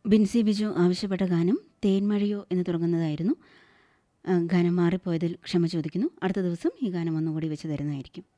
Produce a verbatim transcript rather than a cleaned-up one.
ബിൻസി ബിജു ആവശ്യപ്പെട്ട ഗാനം തേന്മഴയോ എന്ന് തുടങ്ങുന്നതായിരുന്നു. ഗാനം മാറിപ്പോയതിൽ ക്ഷമ ചോദിക്കുന്നു. അടുത്ത ദിവസം ഈ ഗാനം ഒന്നുകൂടി വെച്ച് തരുന്നതായിരിക്കും.